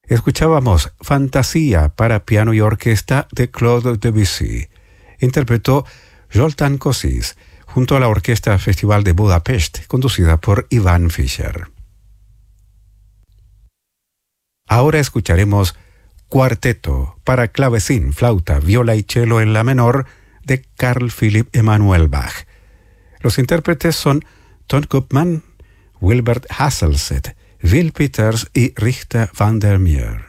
Escuchábamos Fantasía para piano y orquesta de Claude Debussy. Interpretó Zoltán Košice junto a la Orquesta Festival de Budapest, conducida por Iván Fischer. Ahora escucharemos Cuarteto para clavecín, flauta, viola y cello en la menor de Carl Philipp Emanuel Bach. Los intérpretes son Ton Koopman, Wilbert Hasselset, Will Peters y Richter van der Meer.